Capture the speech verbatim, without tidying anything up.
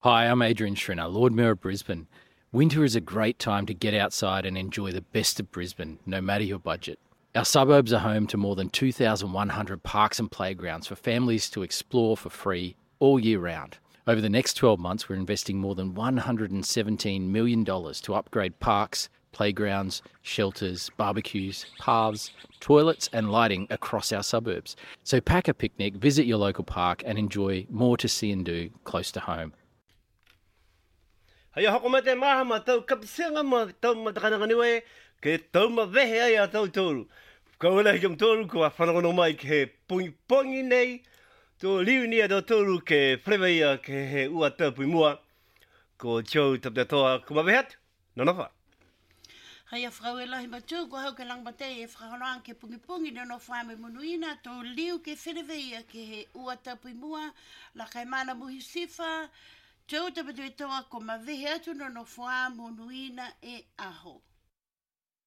Hi, I'm Adrian Schrinner, Lord Mayor of Brisbane. Winter is a great time to get outside and enjoy the best of Brisbane, no matter your budget. Our suburbs are home to more than two thousand one hundred parks and playgrounds for families to explore for free all year round. Over the next twelve months, we're investing more than one hundred seventeen million dollars to upgrade parks, playgrounds, shelters, barbecues, paths, toilets and lighting across our suburbs. So pack a picnic, visit your local park and enjoy more to see and do close to home. Haya hoko mate maha ma tau kapisenga ma tau matakana kaniwe ke tau ma vehe ai a tau tolu. Ka wala hiam tolu ko a whanakono mai ke pungi pongi nei to liu ni a tau tolu ke whrewa ia ke he ua tau pui mua ko tau tapta toa ko ma vehat nonofa. Haya frau e lahi matu ko hau ke lang batei e whakanoang ke pungi pungi no no whame munuina to liu ke whrewa ia ke he ua tau pui mua la kai mana muhi sifa. Tau te patu e toa ko ma vehe atu no no wha monuina e aho.